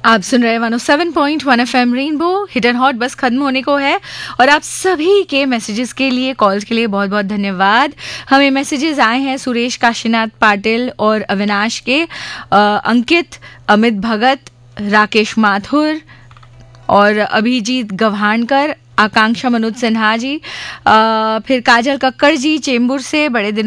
आप सुन रहे 107.1 FM rainbow hit and hot बस खत्म होने को है और आप सभी के मैसेजेस के लिए कॉल्स के लिए बहुत बहुत धन्यवाद। हमें मैसेजेस आए हैं सुरेश काशीनाथ पाटिल और अविनाश के, अंकित, अमित भगत, राकेश माथुर और अभिजीत गव्हाणकर, आकांक्षा मनोज सिन्हा जी, फिर काजल कक्कड़ जी चेंबूर से, बड़े दिन